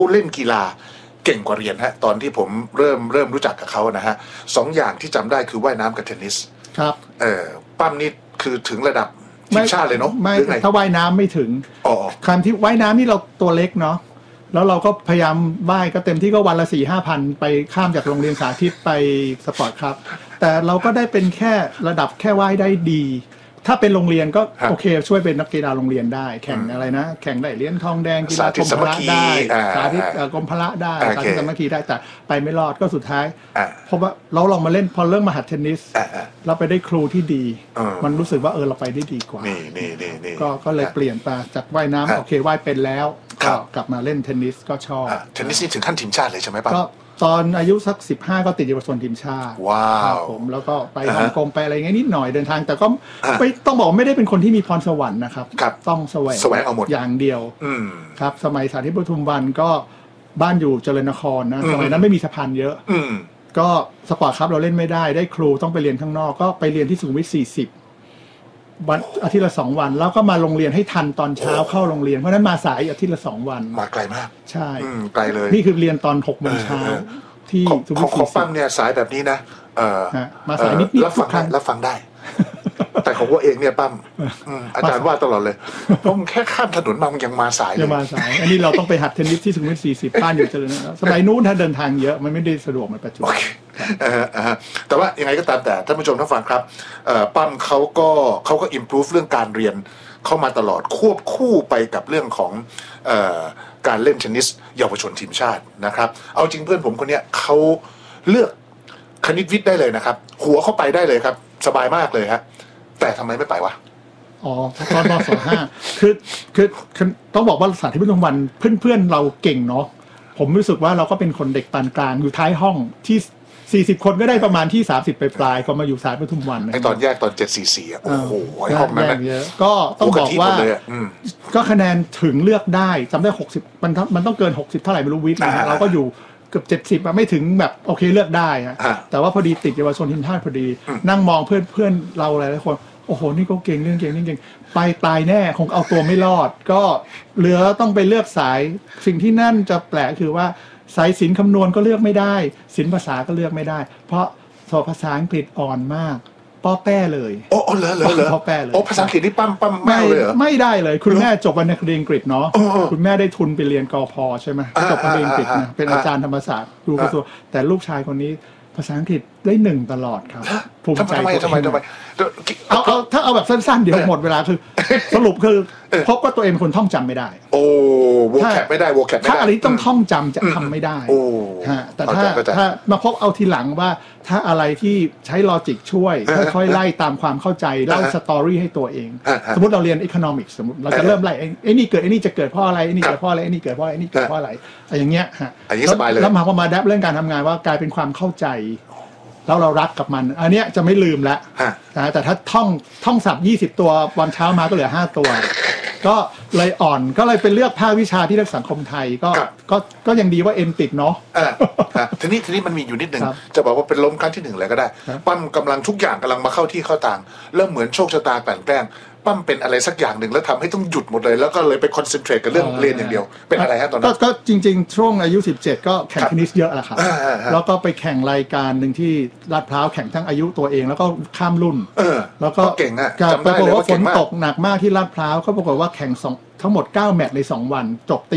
เล่นกีฬาเก่งกว่าเรียนฮะตอนที่ผมเริ่มรู้จักกับเขานะฮะ2 อย่างที่จำได้คือว่ายน้ำกับเทนนิสครับปั้มนี่คือถึงระดับทีมชาติเลยเนาะไม่ถ้าว่ายน้ำไม่ถึงคำที่ว่ายน้ำนี่เราตัวเล็กเนาะแล้วเราก็พยายามว่ายก็เต็มที่ก็วันละ 4-5,000 ไปข้ามจากโรงเรียนสาธิตไปสปอร์ตครับแต่เราก็ได้เป็นแค่ระดับแค่ว่ายได้ดีถ้าเป็นโรงเรียนก็โอเคช่วยเป็นนักกีฬาโรงเรียนได้แข่งอะไรนะแข่งได้เหรียญทองแดงกีฬากรมพละได้สาธิตกรมพละได้สาธิตสามัคคีได้แต่ไปไม่รอดก็สุดท้ายเพราะว่าเราลองมาเล่นพอเริ่มมาหัดเทนนิสเราไปได้ครูที่ดีมันรู้สึกว่าเราไปได้ดีกว่าก็เลยเปลี่ยนไปจากว่ายน้ำโอเคว่ายเป็นแล้วก็กลับมาเล่นเทนนิสก็ชอบเทนนิสนี่ถึงขั้นทีมชาติเลยใช่ไหมป้าตอนอายุสัก15ก็ติดเยาวชนทีมชาติว้าวผมแล้วก็ไปฮ่องกงไปอะไรเงี้ยนิดหน่อยเดินทางแต่ก็ไม่ต้องบอกไม่ได้เป็นคนที่มีพรสวรรค์นะครับต้องแสวงเอาหมดอย่างเดียวครับสมัยสาธิตปทุมวันก็บ้านอยู่เจริญนครนะสมัยนั้นไม่มีสะพานเยอะก็สปอร์ตครับเราเล่นไม่ได้ครูต้องไปเรียนข้างนอกก็ไปเรียนที่สุขุมวิท40วันอาทิตย์ละ2 วันแล้วก็มาโรงเรียนให้ทันตอนเช้าเข้าโรงเรียนเพราะนั้นมาสายอาทิตย์ละ2 วันมาไกลมากใช่ไกลเลยนี่คือเรียนตอน6 โมงเช้าที่สุขุมวิทของปั้มเนี่ยสายแบบนี้นะมาสายนิดๆรับฟังได้แต่ของว่าเองเนี่ยปั้มอาจารย์ว่าตลอดเลยผมแค่ข้ามถนนมามันยังมาสายเลยมาสายอันนี้เราต้องไปหัดเทนนิสที่สุขุมวิท40บ้านอยู่เจริญสมัยนู้นถ้าเดินทางเยอะมันไม่ได้สะดวกเหมือนปัจจุบันแต่ว่ายังไงก็ตามแต่ท่านผู้ชมท่านฟังครับปั้มเขาก็ improve เรื่องการเรียนเข้ามาตลอดควบคู่ไปกับเรื่องของการเล่นเทนนิสเยาวชนทีมชาตินะครับเอาจริงเพื่อนผมคนนี้เขาเลือกคณิตวิทย์ได้เลยนะครับหัวเข้าไปได้เลยครับสบายมากเลยฮะแต่ทำไมไม่ไปวะตอนม.25คือต้องบอกว่าสาธิตปทุมวันเพื่อนเราเก่งเนาะผมรู้สึกว่าเราก็เป็นคนเด็กปานกลางอยู่ท้ายห้องที่40 คนก็ได้ประมาณที่30ปลายๆก็มาอยู่สาธิตปทุมวันไอตอนแยกตอน744โอ้โหห้องนั้นก็ต้องบอกว่าก็คะแนนถึงเลือกได้จำได้60มันต้องเกิน60เท่าไหร่ไม่รู้วิทย์นะเราก็อยู่เกือบ70ไม่ถึงแบบโอเคเลือกได้ฮะแต่ว่าพอดีติดเยาวชนทีมชาติพอดีนั่งมองเพื่อนเราหลายคนโอ้โหนี่ก็เก่งนี่เก่งไปตายแน่คงเอาตัวไม่รอดก็เหลือต้องไปเลือกสายสิ่งที่นั่นจะแปลกคือว่าสายศิลป์คำนวณก็เลือกไม่ได้ศิลป์ภาษาก็เลือกไม่ได้เพราะสอบภาษาอังกฤษอ่อนมากป้อแป้เลยโอ้เหรอป้อแป้เลยภาษาอังกฤษนี่ปั้มไม่เลยเหรอไม่ได้เลยคุณแม่จบวรรณคดีอังกฤษเนาะคุณแม่ได้ทุนไปเรียนกพ.ใช่ไหมจบวรรณคดีอังกฤษนะเป็นอาจารย์ธรรมศาสตร์ดูกระทรวงแต่ลูกชายคนนี้ภาษาอังกฤษได้1ตลอดครับภูมิใจทำไมเอาถ้าเอาแบบสั้นๆเดี๋ยวหมดเวลาคือสรุปคือพบว่าตัวเองคนท่องจำไม่ได้โวแคปไม่ได้ถ้าอะไรต้องท่องจำจะทำไม่ได้แต่ถ้ามาพบเอาทีหลังว่าถ้าอะไรที่ใช้ลอจิกช่วยค่อยๆไล่ตามความเข้าใจเล่าสตอรี่ให้ตัวเองสมมติเราเรียน economics สมมติเราจะเริ่มไล่ไอ้นี่เกิดไอ้นี่จะเกิดเพราะอะไรไอ้นี่เกิดเพราะอะไรไอ้นี่เกิดเพราะอะไรไอ้นี่เกิดเพราะอะไรอย่างเงี้ยฮะแล้วมาดับเรื่องการทำงานว่ากลายเป็นความเข้าใจแล้วเรารักกับมันอันเนี้ยจะไม่ลืมแล้วแต่ถ้าท่องศัพท์20 ตัววันเช้ามาก็เหลือ5 ตัวก็เลยอ่อนก็เลยเป็นเลือกภาควิชาที่เลือกสังคมไทยก็ยังดีว่าเอ็นติดเนาะทีนี้มันมีอยู่นิดนึงจะบอกว่าเป็นล้มครั้งที่1เลยก็ได้ปั้มกำลังทุกอย่างกำลังมาเข้าที่เข้าทางเริ่มเหมือนโชคชะตากลั่นแกล้งปั้มเป็นอะไรสักอย่างหนึ่งแล้วทำให้ต้องหยุดหมดเลยแล้วก็เลยไปคอนเซนเทรตกับเรื่องเรียนอย่างเดียวเป็นอะไรฮะตอนนั้นก็จริงๆช่วงอายุ17ก็แข่งเทนนิสเยอะแหละครับแล้วก็ไปแข่งรายการหนึ่งที่ลาดพร้าวแข่งทั้งอายุตัวเองแล้วก็ข้ามรุ่นแล้วก็เก่งอ่ะจำได้เลยว่าฝนตกหนักมากที่ลาดพร้าวเขาปรากฏว่าแข่งทั้งหมด9 แมตช์ใน2 วันจบตี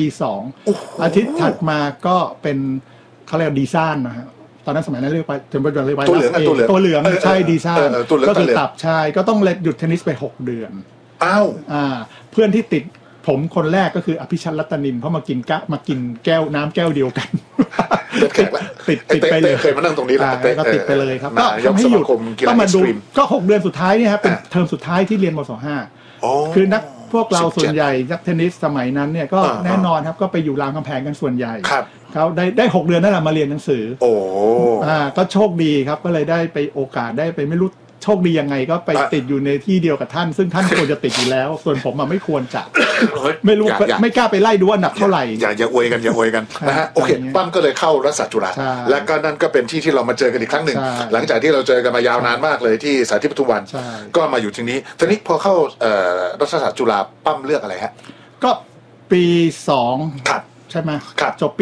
2อาทิตย์ถัดมาก็เป็นเขาเรียกดีซ่านนะฮะตอนนั้นสมัยนั้นเรียกไปจนเป็นเรียกไปตัวเหลืองใช่ดีซ่านก็คือตับใช่ก็ต้องหยุดเทนนิสไป6 เดือนเพื่อนที่ติดผมคนแรกก็คืออภิชัญรัตนินเพราะมากินแก้วน้ำแก้วเดียวกันติดไปเลยเคยมานั่งตรงนี้แล้วก็ติดไปเลยครับก็ทำให้หยุดก็มาดูก็6 เดือนสุดท้ายนี่ครับเป็นเทอมสุดท้ายที่เรียนม.25คือนักพวกเราส่วนใหญ่นักเทนนิสสมัยนั้นเนี่ยก็แน่นอนครับก็ไปอยู่รามคำแพงกันส่วนใหญ่เขาได้6 เดือนนั่นแหละมาเรียนหนังสือก็โชคดีครับก็เลยได้ไปโอกาสได้ไปไม่รู้โชคดียังไงก็ไปติดอยู่ในที่เดียวกับท่านซึ่งท่านควรจะติดอยู่แล้วส่วนผมไม่ควรจะไม่รู้ไม่กล้าไปไล่ดูว่าหนักเท่าไหร่อย่าอวยกันนะฮะโอเคปั้มก็เลยเข้ารัฐศาสตร์จุฬาและก็นั่นก็เป็นที่เรามาเจอกันอีกครั้งหนึ่งหลังจากที่เราเจอกันมายาวนานมากเลยที่สาธิตปทุมวันก็มาอยู่ที่นี้พอเข้ารัฐศาสตร์จุฬาปั้มเลือกอะไรฮะก็ปี2ใช่ไหมจบ